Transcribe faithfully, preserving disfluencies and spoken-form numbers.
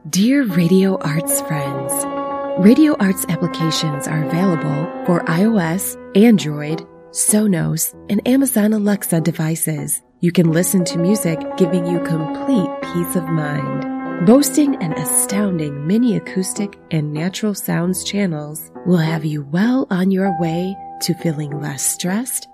Dear Radio Arts friends, Radio Arts applications are available for iOS, Android, Sonos, and Amazon Alexa devices. You can listen to music giving you complete peace of mind. Boasting an astounding mini acoustic and natural sounds channels will have you well on your way to feeling less stressed